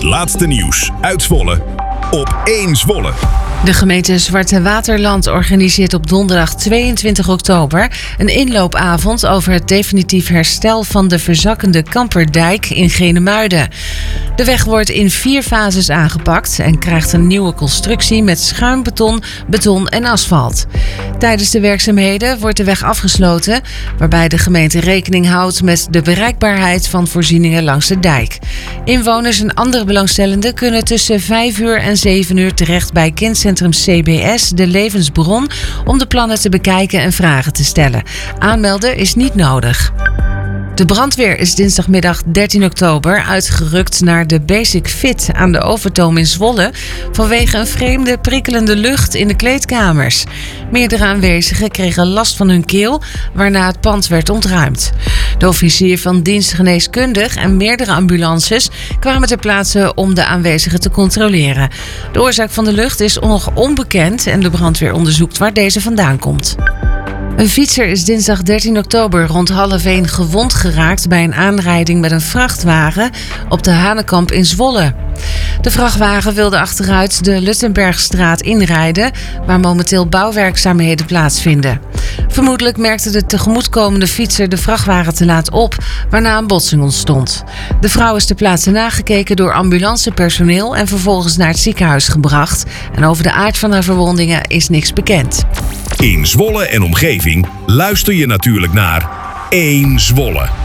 laatste nieuws uit Zwolle op 1 Zwolle. De gemeente Zwarte Waterland organiseert op donderdag 22 oktober een inloopavond over het definitief herstel van de verzakkende Kamperdijk in Genemuiden. De weg wordt in 4 fases aangepakt en krijgt een nieuwe constructie met schuimbeton, beton en asfalt. Tijdens de werkzaamheden wordt de weg afgesloten, waarbij de gemeente rekening houdt met de bereikbaarheid van voorzieningen langs de dijk. Inwoners en andere belangstellenden kunnen tussen 5 uur en 7 uur terecht bij kindcentrum CBS De Levensbron om de plannen te bekijken en vragen te stellen. Aanmelden is niet nodig. De brandweer is dinsdagmiddag 13 oktober uitgerukt naar de Basic Fit aan de Overtoom in Zwolle vanwege een vreemde prikkelende lucht in de kleedkamers. Meerdere aanwezigen kregen last van hun keel, waarna het pand werd ontruimd. De officier van dienst geneeskundig en meerdere ambulances kwamen ter plaatse om de aanwezigen te controleren. De oorzaak van de lucht is nog onbekend en de brandweer onderzoekt waar deze vandaan komt. Een fietser is dinsdag 13 oktober rond 12:30 gewond geraakt bij een aanrijding met een vrachtwagen op de Hanekamp in Zwolle. De vrachtwagen wilde achteruit de Luttenbergstraat inrijden, waar momenteel bouwwerkzaamheden plaatsvinden. Vermoedelijk merkte de tegemoetkomende fietser de vrachtwagen te laat op, waarna een botsing ontstond. De vrouw is ter plaatse nagekeken door ambulancepersoneel en vervolgens naar het ziekenhuis gebracht. En over de aard van haar verwondingen is niks bekend. In Zwolle en omgeving luister je natuurlijk naar 1 Zwolle.